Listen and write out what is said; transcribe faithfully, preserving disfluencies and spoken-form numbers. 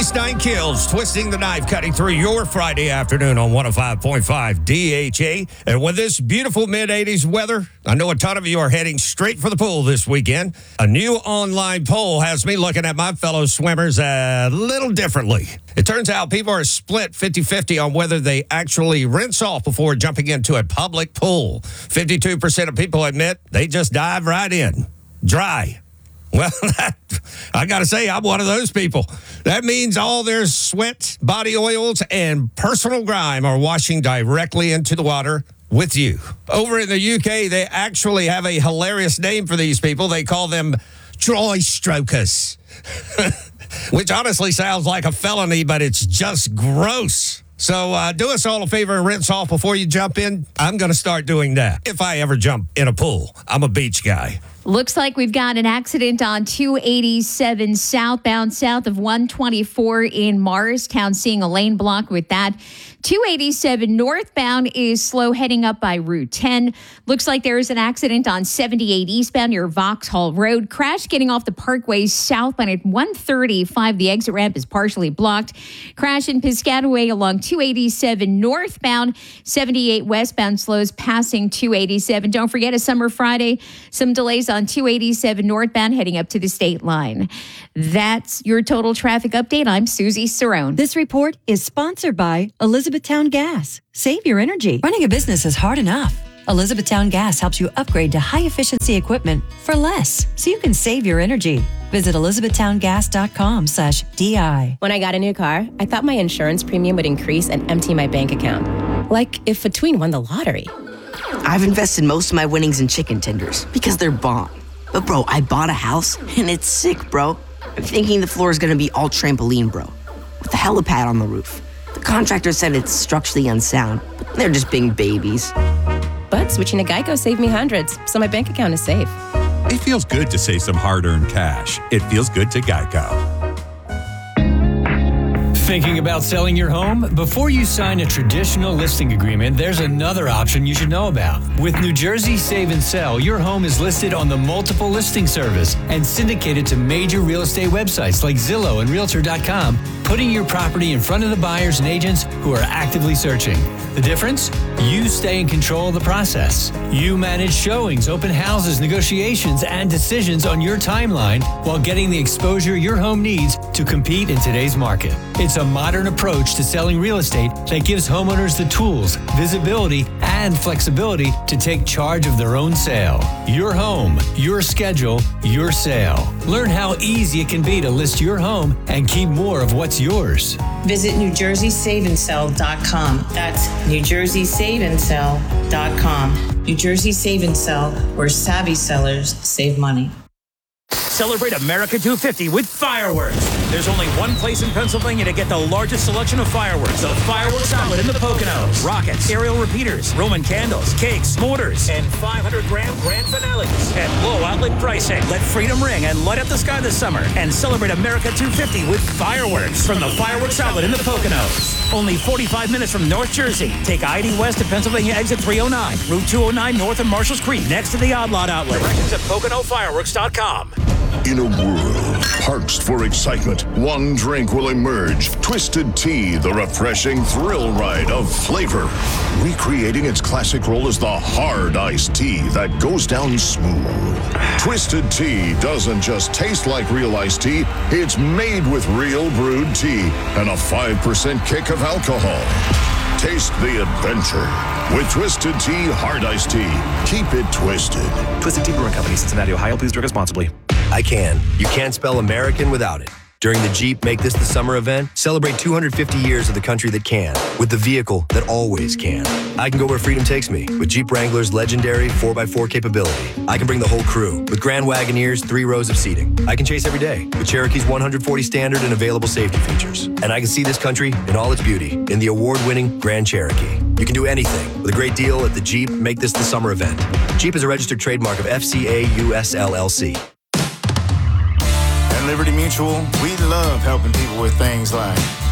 Release Nine Kills, twisting the knife, cutting through your Friday afternoon on one oh five point five D H A. And with this beautiful mid-eighties weather, I know a ton of you are heading straight for the pool this weekend. A new online poll has me looking at my fellow swimmers a little differently. It turns out people are split fifty-fifty on whether they actually rinse off before jumping into a public pool. fifty-two percent of people admit they just dive right in, dry. Well, that, I got to say, I'm one of those people. That means all their sweat, body oils, and personal grime are washing directly into the water with you. Over in the U K, they actually have a hilarious name for these people. They call them dry strokers, which honestly sounds like a felony, but it's just gross. So uh, do us all a favor and rinse off before you jump in. I'm going to start doing that if I ever jump in a pool. I'm a beach guy. Looks like we've got an accident on two eighty-seven southbound, south of one twenty-four in Morristown, seeing a lane block with that. two eighty-seven northbound is slow heading up by Route ten. Looks like there is an accident on seventy-eight eastbound near Vauxhall Road. Crash getting off the Parkway southbound at one thirty-five. The exit ramp is partially blocked. Crash in Piscataway along two eighty-seven northbound. seventy-eight westbound slows passing two eighty-seven. Don't forget, a summer Friday, some delays on two eighty-seven northbound heading up to the state line. That's your total traffic update. I'm Susie Cerrone. This report is sponsored by Elizabethtown Gas. Save your energy. Running a business is hard enough. Elizabethtown Gas helps you upgrade to high-efficiency equipment for less, so you can save your energy. Visit elizabethtowngas.com slash DI. When I got a new car, I thought my insurance premium would increase and empty my bank account. Like if Between won the lottery. I've invested most of my winnings in chicken tenders because they're bomb. But bro, I bought a house and it's sick, bro. I'm thinking the floor is gonna be all trampoline, bro, with a helipad on the roof. The contractor said it's structurally unsound, but they're just being babies. But switching to Geico saved me hundreds, so my bank account is safe. It feels good to save some hard-earned cash. It feels good to Geico. Thinking about selling your home? Before you sign a traditional listing agreement, there's another option you should know about. With New Jersey Save and Sell, your home is listed on the multiple listing service and syndicated to major real estate websites like Zillow and Realtor dot com, putting your property in front of the buyers and agents who are actively searching. The difference? You stay in control of the process. You manage showings, open houses, negotiations, and decisions on your timeline while getting the exposure your home needs to compete in today's market. It's a modern approach to selling real estate that gives homeowners the tools, visibility, and flexibility to take charge of their own sale. Your home, your schedule, your sale. Learn how easy it can be to list your home and keep more of what's yours. Visit New Jersey Save and Sell dot com. That's New Jersey Save and Sell dot com. New Jersey Save and Sell, where savvy sellers save money. Celebrate America two fifty with fireworks. There's only one place in Pennsylvania to get the largest selection of fireworks. The Fireworks Outlet in the Poconos. Rockets, aerial repeaters, Roman candles, cakes, mortars, and five hundred gram grand finales at low outlet pricing. Let freedom ring and light up the sky this summer and celebrate America two fifty with fireworks from the Fireworks Outlet in the Poconos. Only forty-five minutes from North Jersey. Take I eighty west to Pennsylvania exit three oh nine, Route two oh nine north of Marshalls Creek, next to the Odd Lot Outlet. Directions at Pocono Fireworks dot com. In a world parched for excitement, one drink will emerge. Twisted Tea, the refreshing thrill ride of flavor. Recreating its classic role as the hard iced tea that goes down smooth. Twisted Tea doesn't just taste like real iced tea, it's made with real brewed tea and a five percent kick of alcohol. Taste the adventure with Twisted Tea Hard Iced Tea. Keep it twisted. Twisted Tea Brewing Company, Cincinnati, Ohio. Please drink responsibly. I can. You can't spell American without it. During the Jeep Make This the Summer event, celebrate two hundred fifty years of the country that can, with the vehicle that always can. I can go where freedom takes me with Jeep Wrangler's legendary four by four capability. I can bring the whole crew with Grand Wagoneer's three rows of seating. I can chase every day with Cherokee's one forty standard and available safety features. And I can see this country in all its beauty in the award-winning Grand Cherokee. You can do anything with a great deal at the Jeep Make This the Summer event. Jeep is a registered trademark of F C A U S L L C. At Liberty Mutual, we love helping people with things like